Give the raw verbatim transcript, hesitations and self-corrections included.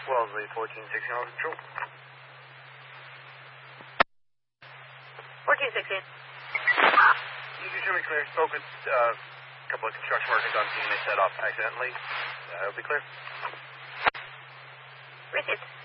Wellesley, fourteen sixteen on control. fourteen sixteen. You can show me clear. Spoke with uh, a couple of construction workers on scene. They set off accidentally. Uh, it'll be clear. Received.